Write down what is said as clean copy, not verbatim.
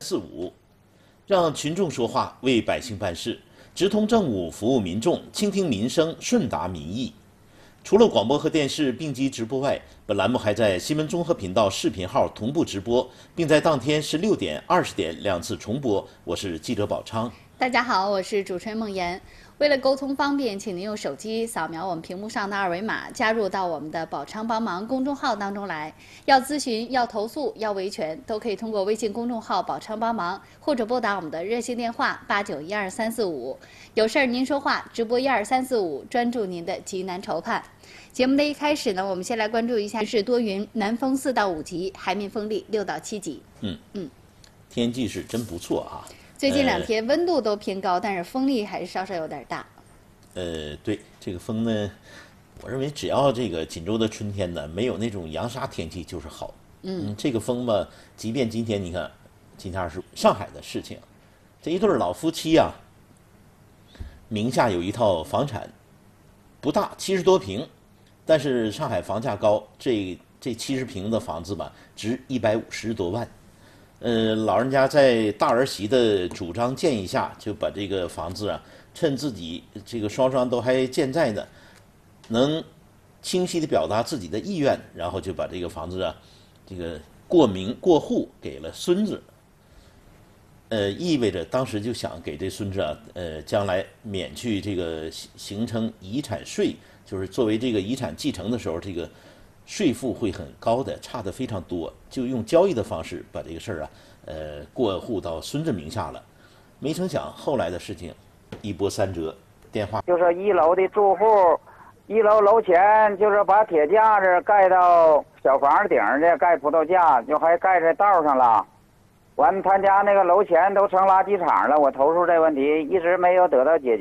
45，让群众说话，为百姓办事，直通政务，服务民众，倾听民生，顺达民意。除了广播和电视并机直播外，本栏目还在新闻综合频道视频号同步直播，并在当天16点、20点2次重播。我是记者宝昌。 大家好，我是主持人孟岩。为了沟通方便，请您用手机扫描我们屏幕上的二维码，加入到我们的宝昌帮忙公众号当中来。要咨询、要投诉、要维权，都可以通过微信公众号宝昌帮忙，或者拨打我们的热线电话8912-345。有事儿您说话，直播12345，专注您的急难愁盼。节目的一开始呢，我们先来关注一下是多云，南风4到5级，海面风力6到7级。 天气是真不错啊。 最近2天温度都偏高，但是风力还是稍稍有点大。 对，这个风呢，我认为只要这个锦州的春天呢，没有那种扬沙天气就是好。这个风吧，即便今天你看，今天是上海的事情，这一对老夫妻啊，名下有一套房产，不大，70多平，但是上海房价高，这70平的房子吧，值150多万。老人家在大儿媳的主张建议下，就把这个房子啊，趁自己这个双双都还健在呢，能清晰地表达自己的意愿，然后就把这个房子啊，这个过名过户给了孙子。意味着当时就想给这孙子啊，将来免去这个形成遗产税，就是作为这个遗产继承的时候，这个税负会很高的，差的非常多，就用交易的方式把这个事儿啊，过户到孙子名下了。没成想后来的事情一波三折，电话就是1楼的住户，1楼楼前就是把铁架子盖到小房顶去，盖葡萄架，就还盖在道上了。完，他家那个楼前都成垃圾场了，我投诉这问题一直没有得到解决。